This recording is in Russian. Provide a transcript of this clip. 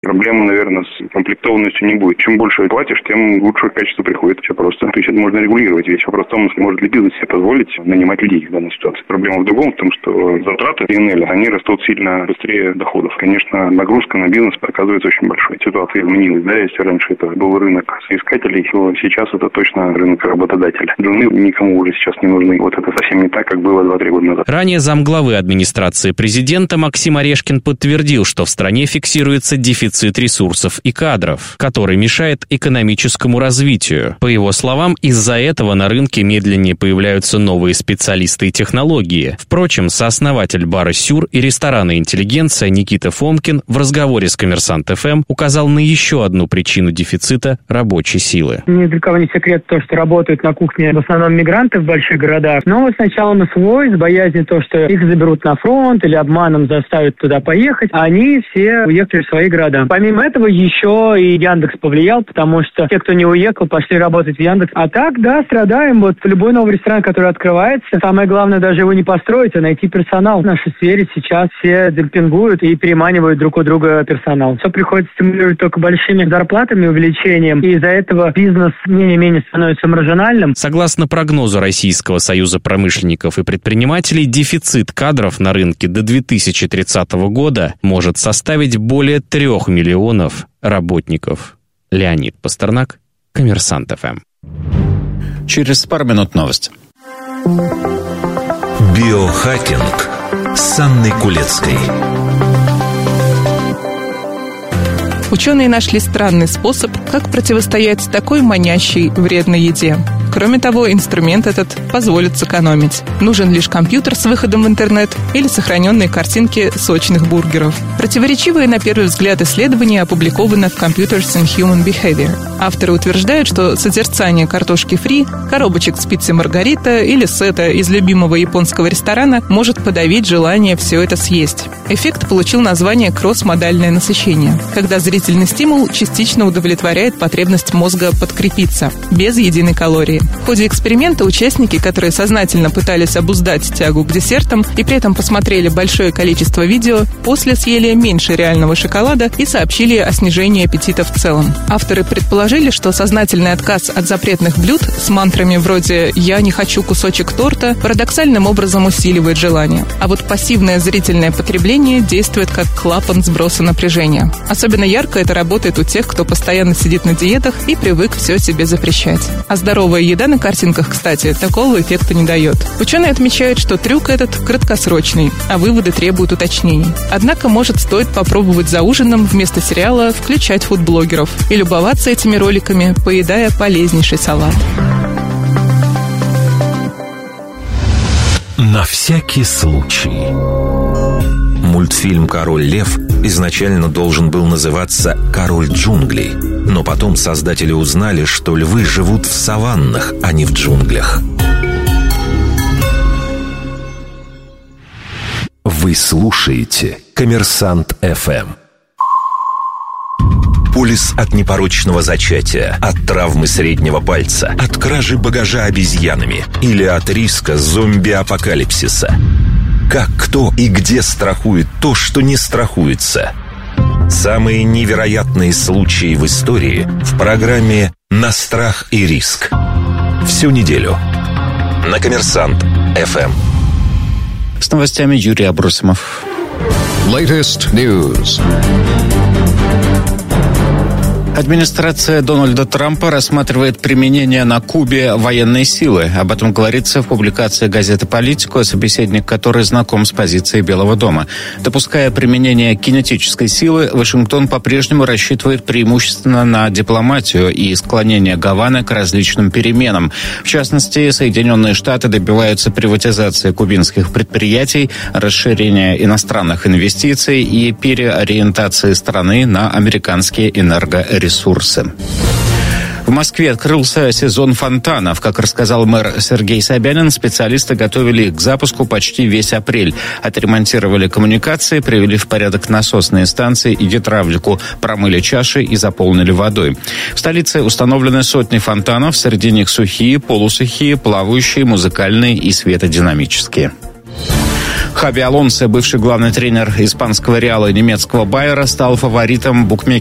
Проблемы, наверное, с комплектованностью не будет. Чем больше платишь, тем лучшее качество приходит. Все просто. То есть это можно регулировать. Весь вопрос в том, может ли бизнес себе позволить нанимать людей в данной ситуации. Проблема в другом, в том, что затраты ПНЛ, они растут сильно быстрее доходов. Конечно, нагрузка на бизнес оказывается очень большой. Ситуация изменилась, да, если раньше это был рынок соискателей, то сейчас это точно рынок работодателя. Жены никому уже сейчас не нужны. Вот это совсем не так, как было 2-3 года назад. Ранее замглавы администрации президента Максим Орешкин подтвердил, что в стране фиксируется дефицит ресурсов и кадров, который мешает экономическому развитию. По его словам, из-за этого на рынке медленнее появляются новые специалисты и технологии. Впрочем, сооснователь бара «Сюр» и ресторана «Интеллигенция» Никита Фомкин в разговоре с «Коммерсант ФМ» указал на еще одну причину дефицита рабочей силы. Ни для кого не секрет то, что работают на кухне в основном мигранты в больших городах. Но вот сначала СВО, из боязни то, что их заберут на фронт или обманом заставят туда поехать, они все уехали в свои города. Помимо этого еще и Яндекс повлиял, потому что те, кто не уехал, пошли работать в Яндекс. А так, да, страдаем. Вот любой новый ресторан, который открывается, самое главное даже его не построить, а найти персонал. В нашей сфере сейчас все демпингуют и переманивают друг у друга персонал. Все приходится стимулировать только большими зарплатами, увеличением, и из-за этого бизнес менее-менее становится маржинальным. Согласно прогнозу Российского союза промышленников и предпринимателей, дефицит кадров на рынке до 2030 года может составить более 3 миллионов работников. Леонид Пастернак, «Коммерсант ФМ». Через пару минут новости. Биохакинг с Анной Кулецкой. Ученые нашли странный способ, как противостоять такой манящей вредной еде. Кроме того, инструмент этот позволит сэкономить. Нужен лишь компьютер с выходом в интернет или сохраненные картинки сочных бургеров. Противоречивые на первый взгляд исследования опубликованы в Computers and Human Behavior. Авторы утверждают, что созерцание картошки фри, коробочек с пиццей Маргарита или сета из любимого японского ресторана может подавить желание все это съесть. Эффект получил название кросс-модальное насыщение, когда зрительный стимул частично удовлетворяет потребность мозга подкрепиться, без единой калории. В ходе эксперимента участники, которые сознательно пытались обуздать тягу к десертам и при этом посмотрели большое количество видео, после съели меньше реального шоколада и сообщили о снижении аппетита в целом. Авторы предположили, что сознательный отказ от запретных блюд с мантрами вроде «я не хочу кусочек торта» парадоксальным образом усиливает желание. А вот пассивное зрительное потребление действует как клапан сброса напряжения. Особенно ярко это работает у тех, кто постоянно сидит на диетах и привык все себе запрещать. А здоровая еда на картинках, кстати, такого эффекта не дает. Ученые отмечают, что трюк этот краткосрочный, а выводы требуют уточнений. Однако, может, стоит попробовать за ужином вместо сериала включать фудблогеров и любоваться этими роликами, поедая полезнейший салат. На всякий случай. Мультфильм «Король лев» изначально должен был называться «Король джунглей», но потом создатели узнали, что львы живут в саваннах, а не в джунглях. Вы слушаете «Коммерсант ФМ». Полис от непорочного зачатия, от травмы среднего пальца, от кражи багажа обезьянами или от риска зомби-апокалипсиса. Как, кто и где страхует то, что не страхуется? Самые невероятные случаи в истории в программе «На страх и риск». Всю неделю на «Коммерсант ФМ». С новостями Юрий Абросимов. Latest news. Администрация Дональда Трампа рассматривает применение на Кубе военной силы. Об этом говорится в публикации газеты «Политико», собеседник которой знаком с позицией Белого дома. Допуская применение кинетической силы, Вашингтон по-прежнему рассчитывает преимущественно на дипломатию и склонение Гаваны к различным переменам. В частности, Соединенные Штаты добиваются приватизации кубинских предприятий, расширения иностранных инвестиций и переориентации страны на американские энергоресурсы. В Москве открылся сезон фонтанов. Как рассказал мэр Сергей Собянин, специалисты готовили их к запуску почти весь апрель. Отремонтировали коммуникации, привели в порядок насосные станции и гидравлику, промыли чаши и заполнили водой. В столице установлены сотни фонтанов, среди них сухие, полусухие, плавающие, музыкальные и светодинамические. Хаби Алонсо, бывший главный тренер испанского Реала и немецкого Байера, стал фаворитом букмекеров